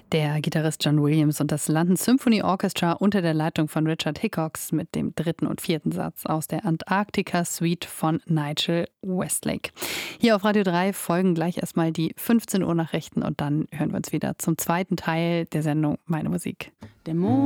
Der Gitarrist John Williams und das London Symphony Orchestra unter der Leitung von Richard Hickox mit dem 3. und 4. Satz aus der Antarktika-Suite von Nigel Westlake. Hier auf Radio 3 folgen gleich erstmal die 15 Uhr Nachrichten und dann hören wir uns wieder zum zweiten Teil der Sendung Meine Musik. Der Mond